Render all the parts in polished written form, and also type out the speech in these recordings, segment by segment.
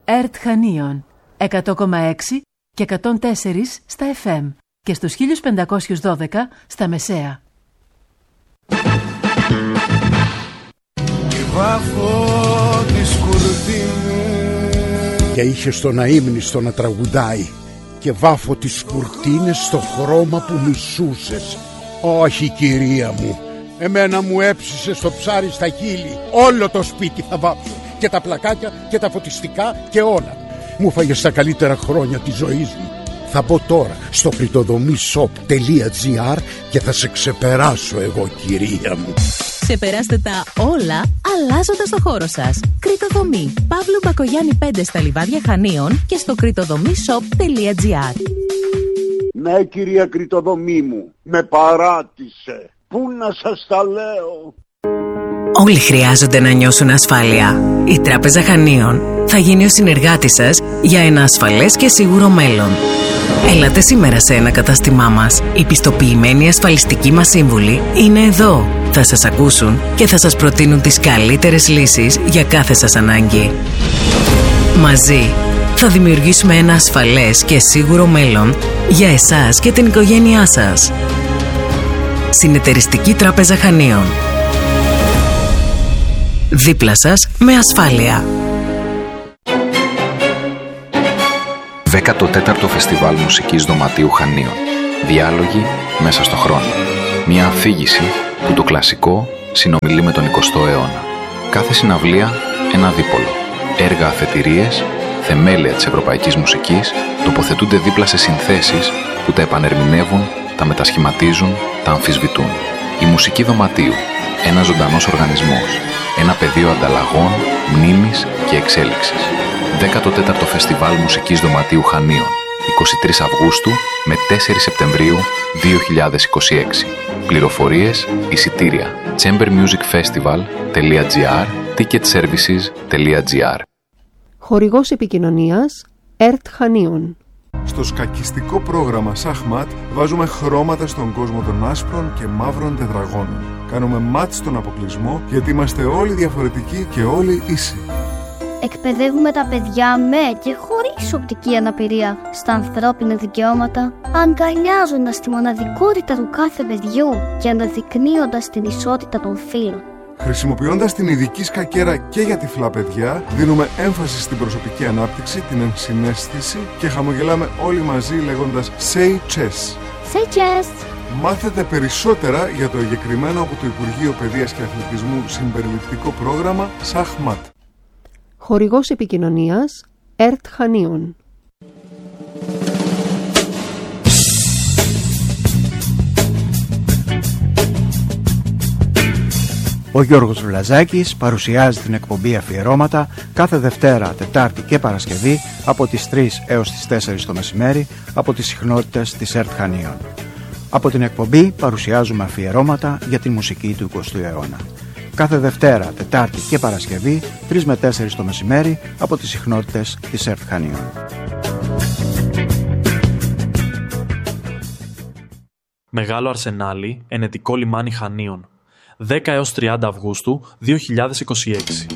ΕΡΤ Χανίων 100,6 και 104 στα FM και στους 1512 στα Μεσαία. Βάφω τη σκουρτίνη και είχε στον αείμνηστο να τραγουδάει και βάφω τις κουρτίνες στο χρώμα που μισούσες. Όχι κυρία μου, εμένα μου έψησε στο ψάρι στα χείλη. Όλο το σπίτι θα βάψω, και τα πλακάκια και τα φωτιστικά και όλα. Μου φάγες τα καλύτερα χρόνια της ζωής μου. Θα μπω τώρα στο κριτοδομishop.gr και θα σε ξεπεράσω εγώ κυρία μου. Ξεπεράστε τα όλα αλλάζοντας το χώρο σας. Κριτοδομή Παύλου Μπακογιάννη 5 στα Λιβάδια Χανίων και στο κριτοδομishop.gr. Ναι κυρία Κριτοδομή μου, με παράτησε. Πού να σας τα λέω. Όλοι χρειάζονται να νιώσουν ασφάλεια. Η Τράπεζα Χανίων θα γίνει ο συνεργάτης σας για ένα ασφαλές και σίγουρο μέλλον. Έλατε σήμερα σε ένα κατάστημά μας. Οι πιστοποιημένοι ασφαλιστικοί μας σύμβουλοι είναι εδώ. Θα σας ακούσουν και θα σας προτείνουν τις καλύτερες λύσεις για κάθε σας ανάγκη. Μαζί θα δημιουργήσουμε ένα ασφαλές και σίγουρο μέλλον για εσάς και την οικογένειά σας. Συνεταιριστική Τράπεζα Χανίων. Δίπλα σας με ασφάλεια. 14ο Φεστιβάλ Μουσικής Δωματίου Χανίων. Διάλογοι μέσα στο χρόνο. Μια αφήγηση που το κλασικό συνομιλεί με τον 20ο αιώνα. Κάθε συναυλία ένα δίπολο. Έργα αφετηρίες, θεμέλια της ευρωπαϊκής μουσικής τοποθετούνται δίπλα σε συνθέσεις που τα επανερμηνεύουν, τα μετασχηματίζουν, τα αμφισβητούν. Η Μουσική Δωματίου. Ένας ζωντανός οργανισμός. Ένα πεδίο ανταλλαγών, μνήμης και εξέλιξης. 14ο Φεστιβάλ Μουσικής Δωματίου Χανίων. 23 Αυγούστου με 4 Σεπτεμβρίου 2026. Πληροφορίες, εισιτήρια. chambermusicfestival.gr, ticketservices.gr. Χορηγός επικοινωνίας ΕΡΤ Χανίων. Στο σκακιστικό πρόγραμμα Σαχμάτ βάζουμε χρώματα στον κόσμο των άσπρων και μαύρων τετραγώνων. Κάνουμε μάτ στον αποκλεισμό γιατί είμαστε όλοι διαφορετικοί και όλοι ίσοι. Εκπαιδεύουμε τα παιδιά με και χωρίς οπτική αναπηρία στα ανθρώπινα δικαιώματα, αγκαλιάζοντας τη μοναδικότητα του κάθε παιδιού και αναδεικνύοντας την ισότητα των φύλων. Χρησιμοποιώντας την ειδική σκακέρα και για τυφλά παιδιά, δίνουμε έμφαση στην προσωπική ανάπτυξη, την ενσυναίσθηση και χαμογελάμε όλοι μαζί λέγοντας Say Chess. Say Chess! Μάθετε περισσότερα για το εγκεκριμένο από το Υπουργείο Παιδείας και Αθλητισμού συμπεριληπτικό πρόγραμμα Σαχμάτ. Χορηγός επικοινωνίας ΕΡΤ Χανίων. Ο Γιώργος Βλαζάκης παρουσιάζει την εκπομπή Αφιερώματα κάθε Δευτέρα, Τετάρτη και Παρασκευή από τις 3 έως τις 4 το μεσημέρι από τις συχνότητες της ΕΡΤ Χανίων. Από την εκπομπή παρουσιάζουμε αφιερώματα για τη μουσική του 20ου αιώνα. Κάθε Δευτέρα, Τετάρτη και Παρασκευή 3 με 4 το μεσημέρι από τις συχνότητες της ΕΡΤ Χανίων. Μεγάλο Αρσενάλι, ενετικό λιμάνι Χανίων. 10 έως 30 Αυγούστου 2026.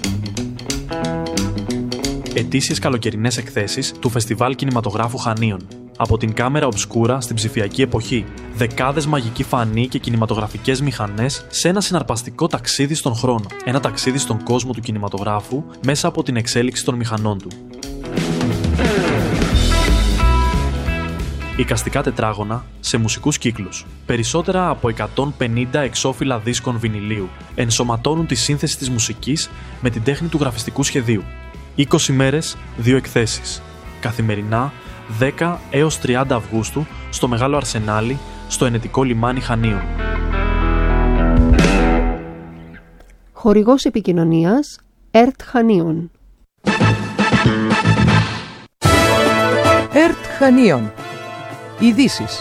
Ετήσιες καλοκαιρινές εκθέσεις του Φεστιβάλ Κινηματογράφου Χανίων. Από την κάμερα ομπσκούρα στην ψηφιακή εποχή. Δεκάδες μαγικοί φανοί και κινηματογραφικές μηχανές σε ένα συναρπαστικό ταξίδι στον χρόνο. Ένα ταξίδι στον κόσμο του κινηματογράφου μέσα από την εξέλιξη των μηχανών του. Εικαστικά τετράγωνα σε μουσικούς κύκλους. Περισσότερα από 150 εξώφυλλα δίσκων βινιλίου ενσωματώνουν τη σύνθεση της μουσικής με την τέχνη του γραφιστικού σχεδίου. 20 μέρες, 2 εκθέσεις. Καθημερινά 10 έως 30 Αυγούστου στο Μεγάλο Αρσενάλι, στο ενετικό λιμάνι Χανίων. Χορηγός επικοινωνίας ΕΡΤ Χανίων. ΕΡΤ Χανίων. Ειδήσεις.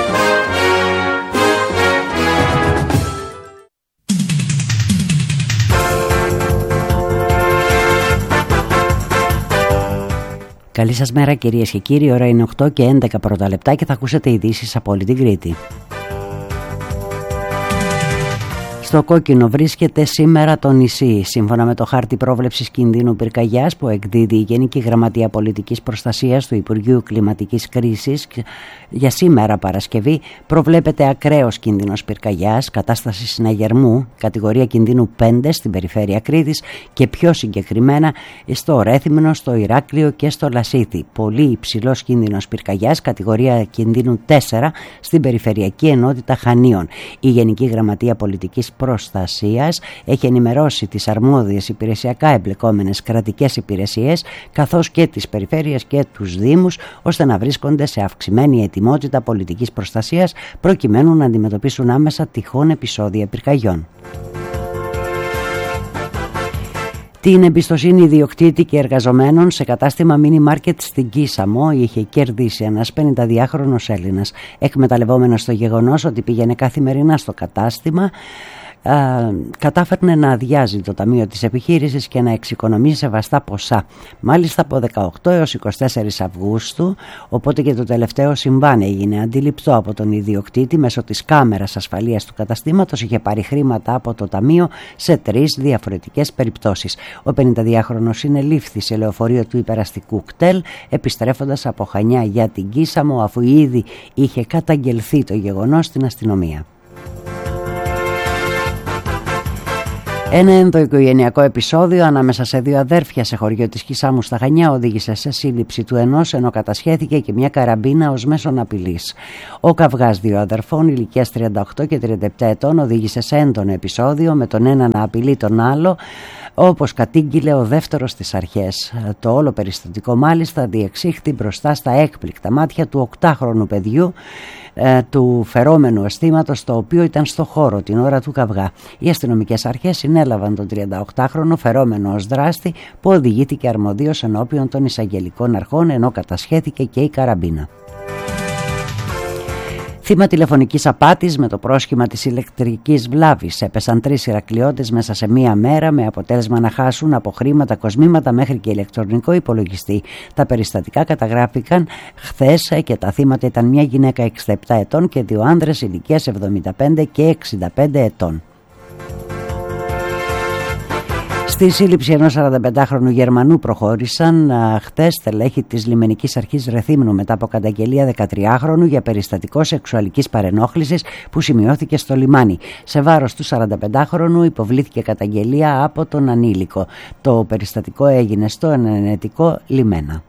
Καλή σας μέρα κυρίες και κύριοι, ώρα είναι 8 και 11 πρώτα λεπτά και θα ακούσετε ειδήσεις από όλη την Κρήτη. Στο κόκκινο βρίσκεται σήμερα το νησί. Σύμφωνα με το χάρτη πρόβλεψης κινδύνου πυρκαγιάς που εκδίδει η Γενική Γραμματεία Πολιτικής Προστασίας του Υπουργείου Κλιματικής Κρίσης, για σήμερα Παρασκευή προβλέπεται ακραίος κίνδυνος πυρκαγιάς, κατάσταση συναγερμού, κατηγορία κινδύνου 5 στην περιφέρεια Κρήτης και πιο συγκεκριμένα στο Ρέθυμνο, στο Ηράκλειο και στο Λασίθι. Πολύ υψηλός κίνδυνος πυρκαγιάς, κατηγορία κινδύνου 4 στην περιφερειακή ενότητα Χανίων. Η Γενική Γραμματεία Πολιτικής Προστασίας έχει ενημερώσει τις αρμόδιες υπηρεσιακά εμπλεκόμενες κρατικές υπηρεσίες καθώς και τις περιφέρειες και τους δήμους ώστε να βρίσκονται σε αυξημένη ετοιμότητα πολιτικής προστασίας προκειμένου να αντιμετωπίσουν άμεσα τυχόν επεισόδια πυρκαγιών. Την εμπιστοσύνη ιδιοκτήτη και εργαζομένων σε κατάστημα μίνι μάρκετ στην Κίσαμο είχε κερδίσει ένας 52χρονος Έλληνας, εκμεταλλευόμενος το γεγονός ότι πήγαινε καθημερινά στο κατάστημα. Κατάφερνε να αδειάζει το ταμείο της επιχείρησης και να εξοικονομεί σεβαστά ποσά, μάλιστα από 18 έως 24 Αυγούστου, οπότε και το τελευταίο συμβάν έγινε αντιληπτό από τον ιδιοκτήτη μέσω της κάμερας ασφαλείας του καταστήματος. Είχε πάρει χρήματα από το ταμείο σε 3 διαφορετικές περιπτώσεις. Ο 52χρονος συνελήφθη σε λεωφορείο του υπεραστικού κτέλ επιστρέφοντας από Χανιά για την Κίσαμο, αφού ήδη είχε καταγγελθεί το γεγονός στην αστυνομία. Ένα ενδοοικογενειακό επεισόδιο ανάμεσα σε 2 αδέρφια σε χωριό της Κισάμου στα Χανιά οδήγησε σε σύλληψη του ενός, ενώ κατασχέθηκε και μια καραμπίνα ως μέσον απειλής. Ο καυγάς 2 αδερφών ηλικίας 38 και 37 ετών οδήγησε σε έντονο επεισόδιο, με τον ένα να απειλεί τον άλλο, όπως κατήγγειλε ο δεύτερος στις αρχές. Το όλο περιστατικό μάλιστα διεξήχθη μπροστά στα έκπληκτα μάτια του 8χρονου παιδιού του φερόμενου αισθήματος, το οποίο ήταν στο χώρο την ώρα του καυγά. Οι αστυνομικές αρχές συνέλαβαν τον 38χρονο φερόμενο ως δράστη, που οδηγήθηκε αρμοδίως ενώπιον των εισαγγελικών αρχών, ενώ κατασχέθηκε και η καραμπίνα. Θύμα τηλεφωνικής απάτης με το πρόσχημα της ηλεκτρικής βλάβης έπεσαν 3 Ηρακλειώτες μέσα σε μία μέρα, με αποτέλεσμα να χάσουν από χρήματα, κοσμήματα μέχρι και ηλεκτρονικό υπολογιστή. Τα περιστατικά καταγράφηκαν χθες και τα θύματα ήταν μια γυναίκα 67 ετών και 2 άνδρες ηλικίας 75 και 65 ετών. Στη σύλληψη ενός 45χρονου Γερμανού προχώρησαν χτες στελέχη της Λιμενικής Αρχής Ρεθύμνου μετά από καταγγελία 13χρονου για περιστατικό σεξουαλικής παρενόχλησης που σημειώθηκε στο λιμάνι. Σε βάρος του 45χρονου υποβλήθηκε καταγγελία από τον ανήλικο. Το περιστατικό έγινε στο ενετικό λιμένα.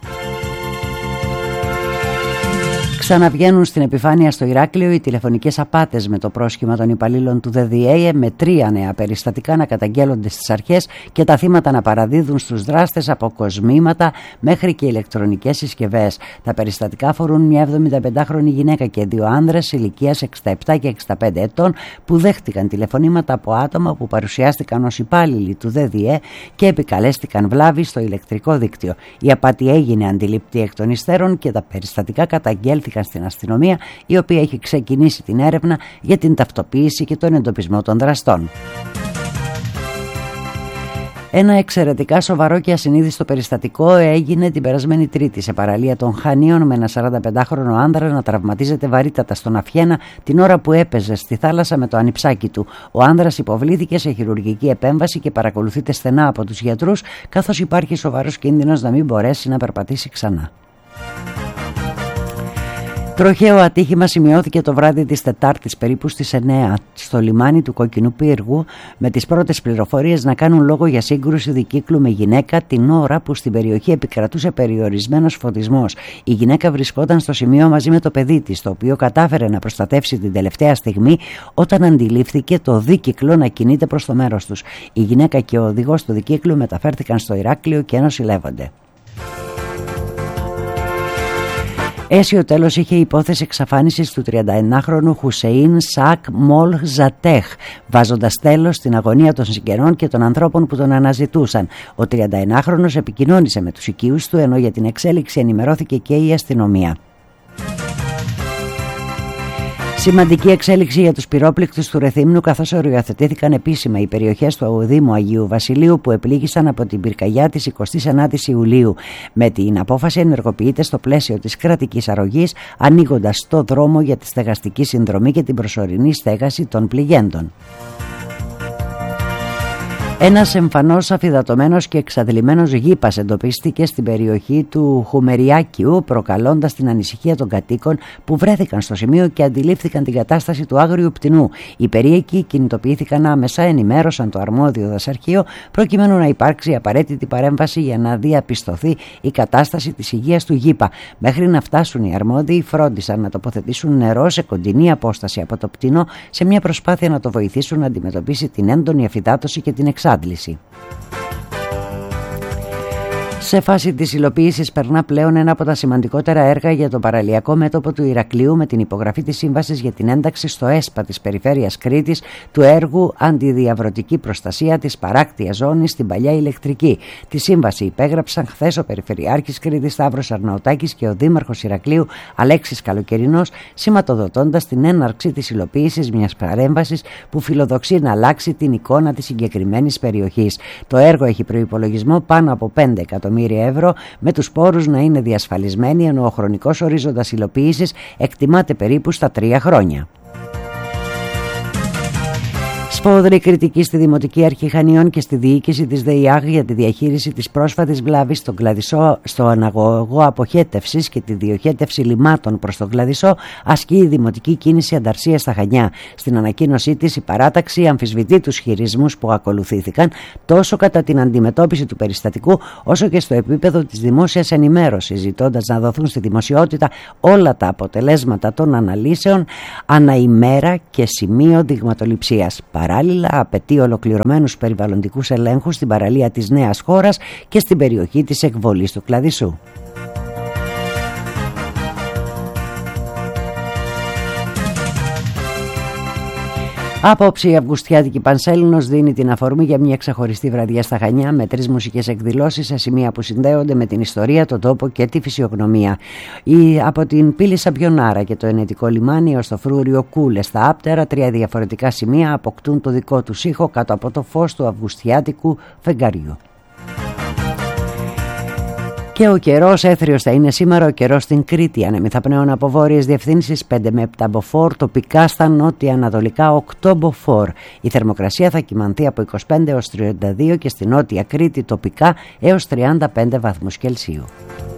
Ξαναβγαίνουν στην επιφάνεια στο Ηράκλειο οι τηλεφωνικές απάτες με το πρόσχημα των υπαλλήλων του ΔΔΕ, με 3 νέα περιστατικά να καταγγέλλονται στις αρχές και τα θύματα να παραδίδουν στους δράστες από κοσμήματα μέχρι και ηλεκτρονικές συσκευές. Τα περιστατικά αφορούν μια 75χρονη γυναίκα και 2 άνδρες ηλικίας 67 και 65 ετών που δέχτηκαν τηλεφωνήματα από άτομα που παρουσιάστηκαν ως υπάλληλοι του ΔΔΕ και επικαλέστηκαν βλάβη στο ηλεκτρικό δίκτυο. Η απάτη έγινε αντιληπτή εκ των υστέρων και τα περιστατικά καταγγέλθηκαν στην αστυνομία, η οποία έχει ξεκινήσει την έρευνα για την ταυτοποίηση και τον εντοπισμό των δραστών. Ένα εξαιρετικά σοβαρό και ασυνείδηστο περιστατικό έγινε την περασμένη Τρίτη σε παραλία των Χανίων, με ένα 45χρονο άνδρα να τραυματίζεται βαρύτατα στον Αφιένα την ώρα που έπαιζε στη θάλασσα με το ανιψάκι του. Ο άνδρας υποβλήθηκε σε χειρουργική επέμβαση και παρακολουθείται στενά από τους γιατρούς, καθώς υπάρχει σοβαρός κίνδυνος να μην μπορέσει να περπατήσει ξανά. Τροχαίο ατύχημα σημειώθηκε το βράδυ της Τετάρτης περίπου στις 9 στο λιμάνι του Κόκκινου Πύργου, με τις πρώτες πληροφορίες να κάνουν λόγο για σύγκρουση δικύκλου με γυναίκα την ώρα που στην περιοχή επικρατούσε περιορισμένος φωτισμός. Η γυναίκα βρισκόταν στο σημείο μαζί με το παιδί της, το οποίο κατάφερε να προστατεύσει την τελευταία στιγμή όταν αντιλήφθηκε το δίκυκλο να κινείται προς το μέρος τους. Η γυναίκα και ο οδηγός του δικύκλου μεταφέρθηκαν στο Ηράκλειο και νοσηλεύονται. Αίσιο τέλος είχε η υπόθεση εξαφάνισης του 31χρονου Χουσεΐν Σακ Μολ Ζατέχ, βάζοντας τέλος στην αγωνία των συγγενών και των ανθρώπων που τον αναζητούσαν. Ο 31χρονος επικοινώνησε με τους οικείους του, ενώ για την εξέλιξη ενημερώθηκε και η αστυνομία. Σημαντική εξέλιξη για τους πυρόπληκτους του Ρεθύμνου, καθώς οριοθετήθηκαν επίσημα οι περιοχές του Δήμου Αγίου Βασιλείου που επλήγησαν από την πυρκαγιά της 29ης Ιουλίου. Με την απόφαση ενεργοποιείται στο πλαίσιο της κρατικής αρρωγής, ανοίγοντας το δρόμο για τη στεγαστική συνδρομή και την προσωρινή στέγαση των πληγέντων. Ένας εμφανώς αφυδατωμένος και εξαντλημένος γήπας εντοπίστηκε στην περιοχή του Χουμεριάκιου, προκαλώντας την ανησυχία των κατοίκων που βρέθηκαν στο σημείο και αντιλήφθηκαν την κατάσταση του άγριου πτηνού. Οι περίοικοι κινητοποιήθηκαν άμεσα, ενημέρωσαν το αρμόδιο δασαρχείο προκειμένου να υπάρξει απαραίτητη παρέμβαση για να διαπιστωθεί η κατάσταση της υγείας του γήπα. Μέχρι να φτάσουν οι αρμόδιοι, φρόντισαν να τοποθετήσουν νερό σε κοντινή απόσταση από το πτηνό σε μια προσπάθεια να το βοηθήσουν να αντιμετωπίσει την έντονη αφυδάτωση και την εξάντληση. Σε φάση της υλοποίησης περνά πλέον ένα από τα σημαντικότερα έργα για το παραλιακό μέτωπο του Ηρακλείου με την υπογραφή της σύμβασης για την ένταξη στο ΕΣΠΑ της Περιφέρειας Κρήτης του έργου Αντιδιαβρωτική Προστασία της Παράκτιας Ζώνης στην Παλιά Ηλεκτρική. Τη σύμβαση υπέγραψαν χθες ο Περιφερειάρχης Κρήτης Σταύρος Αρναουτάκης και ο Δήμαρχος Ηρακλείου Αλέξης Καλοκαιρινός, σηματοδοτώντας την έναρξη της υλοποίησης μιας παρέμβασης που φιλοδοξεί να αλλάξει την εικόνα της συγκεκριμένης περιοχής. Το έργο έχει προϋπολογισμό πάνω από 5 εκατομμύρια ευρώ, με τους πόρους να είναι διασφαλισμένοι, ενώ ο χρονικός ορίζοντας υλοποίησης εκτιμάται περίπου στα 3 χρόνια. Σφόδρη κριτική στη Δημοτική Αρχή Χανίων και στη διοίκηση της ΔΕΙΑΓ για τη διαχείριση της πρόσφατης βλάβης στον Κλαδισό, στο αναγωγό αποχέτευσης και τη διοχέτευση λιμάτων προς τον Κλαδισό, ασκεί η Δημοτική Κίνηση Ανταρσίας στα Χανιά. Στην ανακοίνωσή της, η παράταξη αμφισβητεί τους χειρισμούς που ακολουθήθηκαν τόσο κατά την αντιμετώπιση του περιστατικού, όσο και στο επίπεδο της δημόσιας ενημέρωσης, ζητώντας να δοθούν στη δημοσιότητα όλα τα αποτελέσματα των αναλύσεων αναημέρα και σημείο δειγματοληψίας. Παράλληλα, απαιτεί ολοκληρωμένους περιβαλλοντικούς ελέγχους στην παραλία της Νέας Χώρας και στην περιοχή της εκβολής του Κλαδισσού. Απόψε η Αυγουστιάτικη Πανσέλινος δίνει την αφορμή για μια ξεχωριστή βραδιά στα Χανιά με 3 μουσικές εκδηλώσεις σε σημεία που συνδέονται με την ιστορία, τον τόπο και τη φυσιογνωμία. Από την πύλη Σαμπιονάρα και το Ενετικό Λιμάνι ως το φρούριο Κούλε στα Άπτερα, 3 διαφορετικά σημεία αποκτούν το δικό του ήχο κάτω από το φως του Αυγουστιάτικου φεγγαριού. Και ο καιρός έθριος θα είναι σήμερα, ο καιρός στην Κρήτη. Ανεμιθαπνέων από βόρειες διευθύνσεις 5 με 7 μποφόρ, τοπικά στα νότια ανατολικά 8 μποφόρ. Η θερμοκρασία θα κυμανθεί από 25 έως 32 και στη νότια Κρήτη τοπικά έως 35 βαθμούς Κελσίου.